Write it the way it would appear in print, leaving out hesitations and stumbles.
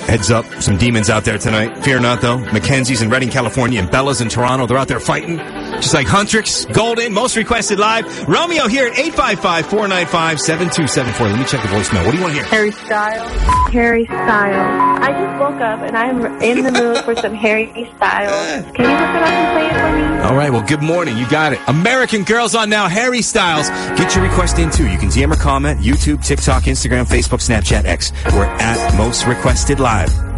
Heads up, some demons out there tonight. Fear not, though. Mackenzie's in Redding, California, and Bella's in Toronto. They're out there fighting. Just like Huntrix, Golden, most requested live. Romeo here at 855-495-7274. Let me check the voicemail. What do you want to hear? Harry Styles. Harry Styles. I just woke up and I'm in the mood for some Harry Styles. Can you hook it up and play it for me? All right, well, good morning. You got it. American Girls on now. Harry Styles. Get your request in, too. You can DM or comment. YouTube, TikTok, Instagram, Facebook, Snapchat, X. We're at Most Requested Live.